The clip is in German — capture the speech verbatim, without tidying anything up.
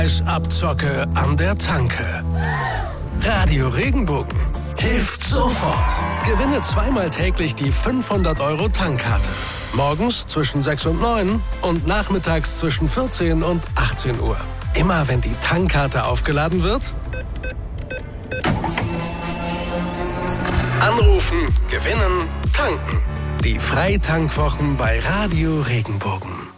Abzocke an der Tanke. Radio Regenbogen hilft sofort. Gewinne zweimal täglich die fünfhundert Euro Tankkarte. Morgens zwischen sechs und neun und nachmittags zwischen vierzehn und achtzehn Uhr. Immer wenn die Tankkarte aufgeladen wird, anrufen, gewinnen, tanken. Die Freitankwochen bei Radio Regenbogen.